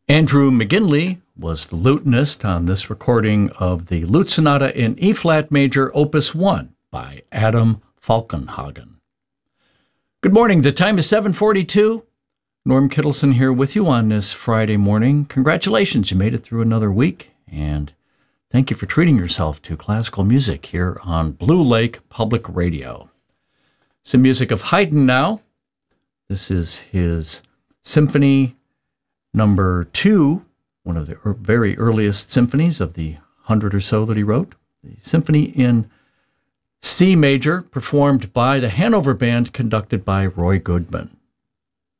Andrew McGinley was the lutenist on this recording of the Lute Sonata in E-flat major, Opus 1 by Adam Falkenhagen. Good morning. The time is 7:42. Norm Kittleson here with you on this Friday morning. Congratulations, you made it through another week, and thank you for treating yourself to classical music here on Blue Lake Public Radio. Some music of Haydn now. This is his Symphony Number 2, one of the very earliest symphonies of the 100 or so that he wrote. The symphony in C major, performed by the Hanover Band, conducted by Roy Goodman.